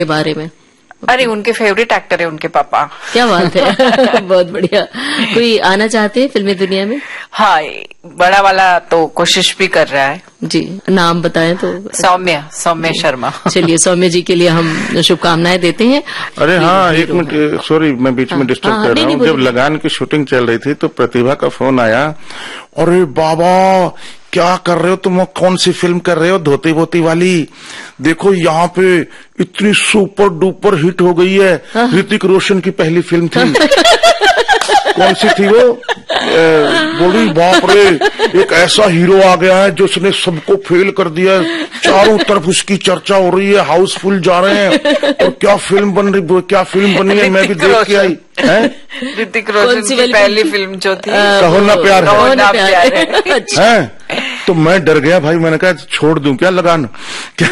के बारे में? अरे उनके फेवरेट एक्टर है उनके पापा। क्या बात है। बहुत बढ़िया। कोई आना चाहते हैं फिल्मी दुनिया में? हाँ, बड़ा वाला तो कोशिश भी कर रहा है जी। नाम बताएं तो? सौम्य शर्मा। चलिए, सौम्य जी के लिए हम शुभकामनाएं देते हैं। अरे हाँ, एक मिनट, सॉरी मैं बीच में डिस्टर्ब कर रहा हूँ। जब लगान की शूटिंग चल रही थी तो प्रतिभा का फोन आया, अरे बाबा क्या कर रहे हो तुम, कौन सी फिल्म कर रहे हो, धोती बोती वाली, देखो यहाँ पे इतनी सुपर डुपर हिट हो गई है। ऋतिक रोशन की पहली फिल्म थी। कौन सी थी वो? बोली बाप रे, एक ऐसा हीरो आ गया है जो उसने सबको फेल कर दिया, चारों तरफ उसकी चर्चा हो रही है, हाउसफुल जा रहे हैं, और क्या फिल्म बनी है, मैं भी देख के आई है। ऋतिक रोशन की पहली फिल्म जो थी कहो ना प्यार है। अच्छा। तो मैं डर गया भाई, मैंने कहा छोड़ दूं क्या लगान, क्या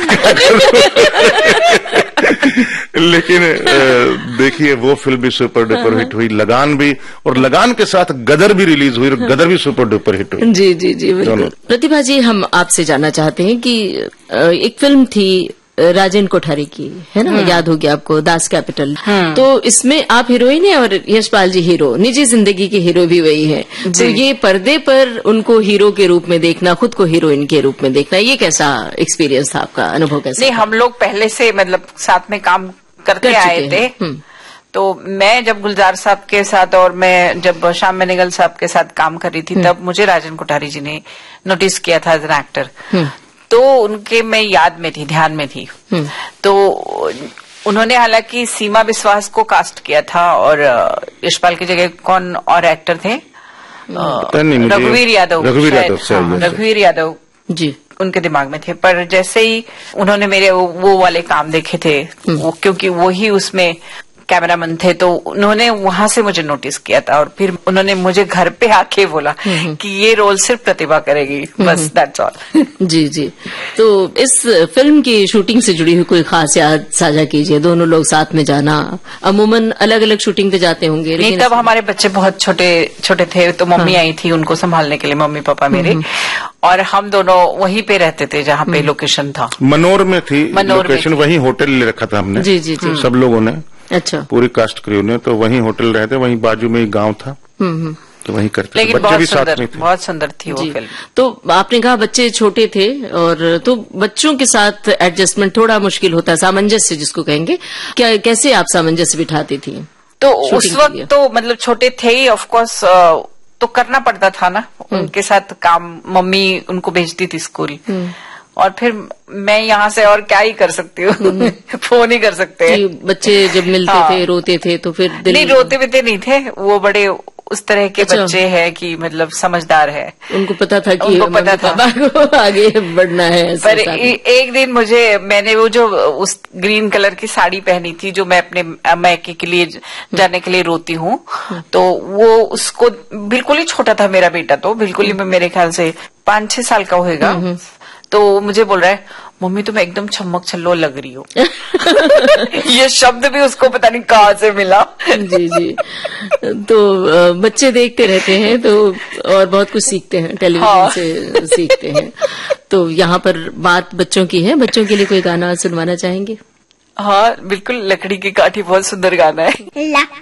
लेकिन देखिए वो फिल्म भी सुपर डुपर हिट हुई, लगान भी, और लगान के साथ गदर भी रिलीज हुई, और गदर भी सुपर डुपर हिट हुई। जी जी जी, बिल्कुल। प्रतिभा जी, हम आपसे जानना चाहते हैं कि एक फिल्म थी राजेंद्र कोठारी की, है ना, याद होगी आपको, दास कैपिटल। तो इसमें आप हीरोइन है और यशपाल जी हीरो, निजी जिंदगी के हीरो भी वही है। तो ये पर्दे पर उनको हीरो के रूप में देखना, खुद को हीरोइन के रूप में देखना, ये कैसा एक्सपीरियंस था आपका, अनुभव कैसा? नहीं, हम लोग पहले से मतलब साथ में काम करते आए थे। तो मैं जब गुलजार साहब के साथ और मैं जब श्याम बेनेगल साहब के साथ काम कर रही थी, तब मुझे राजेंद्र कोठारी जी ने नोटिस किया था एज एन एक्टर। तो उनके मैं याद में थी, ध्यान में थी। तो उन्होंने हालांकि सीमा विश्वास को कास्ट किया था, और यशपाल की जगह कौन और एक्टर थे? रघुवीर यादव जी उनके दिमाग में थे। पर जैसे ही उन्होंने मेरे वो वाले काम देखे थे, क्योंकि वो ही उसमें कैमरामैन थे, तो उन्होंने वहां से मुझे नोटिस किया था, और फिर उन्होंने मुझे घर पे आके बोला कि ये रोल सिर्फ प्रतिभा करेगी, बस दैट्स ऑल। जी जी। तो इस फिल्म की शूटिंग से जुड़ी हुई कोई खास याद साझा कीजिए। दोनों लोग साथ में जाना, अमूमन अलग अलग शूटिंग पे जाते होंगे? नहीं, तब हमारे बच्चे बहुत छोटे छोटे थे, तो मम्मी आई थी उनको संभालने के लिए, मम्मी पापा मेरे, और हम दोनों वहीं पे रहते थे जहाँ पे लोकेशन था। मनोर में थी लोकेशन, वहीं होटल ले रखा था हमने। जी जी जी, सब लोगों ने, अच्छा, पूरी कास्ट क्रू ने, तो वहीं होटल रहते, वहीं बाजू में ही गांव था, तो वहीं करते। लेकिन बच्चे भी साथ में थे। बहुत सुंदर थी वो फिल्म। तो आपने कहा बच्चे छोटे थे, और तो बच्चों के साथ एडजस्टमेंट थोड़ा मुश्किल होता है, सामंजस्य जिसको कहेंगे, क्या कैसे आप सामंजस्य बिठाती थी? तो उस वक्त तो मतलब छोटे थे ही, ऑफकोर्स तो करना पड़ता था ना उनके साथ काम। मम्मी उनको भेजती थी स्कूल, और फिर मैं यहाँ से और क्या ही कर सकती हूँ। फोन ही कर सकते हैं। बच्चे जब मिलते थे रोते थे, तो फिर नहीं, रोते भी नहीं थे, वो बड़े उस तरह के बच्चे हैं कि मतलब समझदार है, उनको पता था कि उनको पता था आगे बढ़ना है। पर एक दिन मैंने वो जो उस ग्रीन कलर की साड़ी पहनी थी, जो मैं अपने मैके के लिए जाने के लिए रोती हूँ, तो वो उसको बिल्कुल ही छोटा था मेरा बेटा, तो बिल्कुल ही मेरे ख्याल से 5-6 साल का होगा। तो मुझे बोल रहा है, मम्मी तुम एकदम छम्मक छल्लो लग रही हो। ये शब्द भी उसको पता नहीं कहाँ से मिला। जी जी। तो बच्चे देखते रहते हैं, तो और बहुत कुछ सीखते हैं, टेलीविजन से सीखते हैं। तो यहाँ पर बात बच्चों की है, बच्चों के लिए कोई गाना सुनवाना चाहेंगे? हाँ बिल्कुल, लकड़ी की काठी बहुत सुंदर गाना है।